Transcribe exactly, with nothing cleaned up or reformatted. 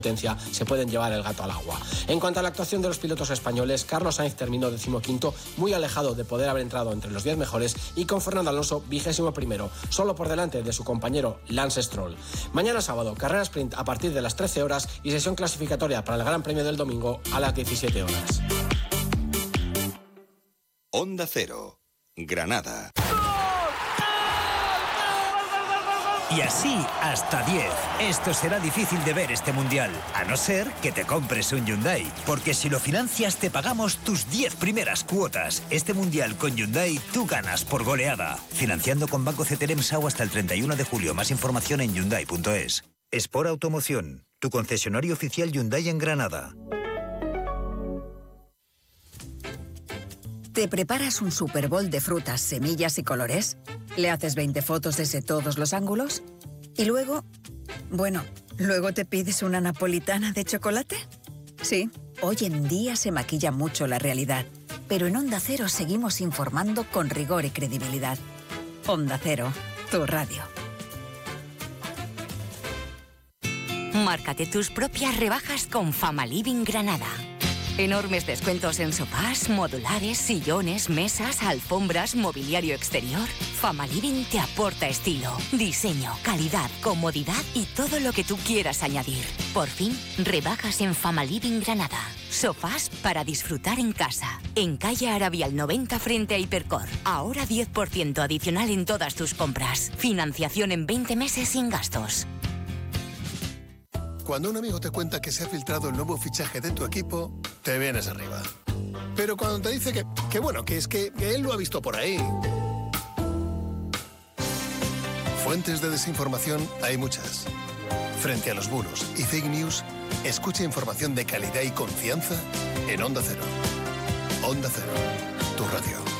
se pueden llevar el gato al agua. En cuanto a la actuación de los pilotos españoles, Carlos Sainz terminó decimoquinto, muy alejado de poder haber entrado entre los diez mejores, y con Fernando Alonso vigésimo primero, solo por delante de su compañero Lance Stroll. Mañana sábado, carrera sprint a partir de las trece horas y sesión clasificatoria para el Gran Premio del domingo a las diecisiete horas. Onda Cero, Granada. Y así hasta diez. Esto será difícil de ver este mundial, a no ser que te compres un Hyundai. Porque si lo financias te pagamos tus diez primeras cuotas. Este mundial con Hyundai tú ganas por goleada. Financiando con Banco Ceteremsau hasta el treinta y uno de julio. Más información en hyundai punto es. Sport Automoción, tu concesionario oficial Hyundai en Granada. ¿Te preparas un Super Bowl de frutas, semillas y colores? ¿Le haces veinte fotos desde todos los ángulos? ¿Y luego? Bueno, ¿luego te pides una napolitana de chocolate? Sí, hoy en día se maquilla mucho la realidad, pero en Onda Cero seguimos informando con rigor y credibilidad. Onda Cero, tu radio. Márcate tus propias rebajas con Famaliving Granada. Enormes descuentos en sofás, modulares, sillones, mesas, alfombras, mobiliario exterior. Famaliving te aporta estilo, diseño, calidad, comodidad y todo lo que tú quieras añadir. Por fin, rebajas en Famaliving Granada. Sofás para disfrutar en casa. En calle Arabial noventa frente a Hipercor. Ahora diez por ciento adicional en todas tus compras. Financiación en veinte meses sin gastos. Cuando un amigo te cuenta que se ha filtrado el nuevo fichaje de tu equipo, te vienes arriba. Pero cuando te dice que, que bueno, que es que, que él lo ha visto por ahí. Fuentes de desinformación hay muchas. Frente a los bulos y fake news, escucha información de calidad y confianza en Onda Cero. Onda Cero, tu radio.